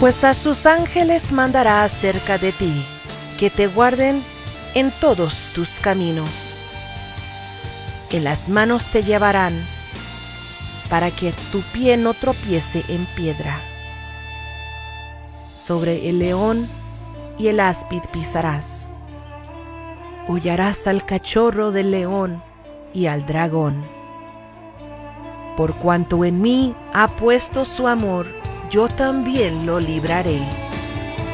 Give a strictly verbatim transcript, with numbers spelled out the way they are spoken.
Pues a sus ángeles mandará acerca de ti, que te guarden en todos tus caminos. En las manos te llevarán, para que tu pie no tropiece en piedra. Sobre el león y el áspid pisarás. Hollarás al cachorro del león y al dragón. Por cuanto en mí ha puesto su amor, yo también lo libraré.